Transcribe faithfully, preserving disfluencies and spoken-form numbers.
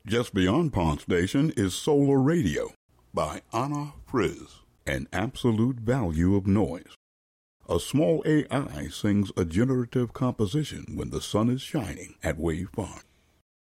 Just beyond Pond Station is Solar Radio by Anna Friz, An Absolute Value of Noise. A small A I sings a generative composition when the sun is shining at Wave Farm.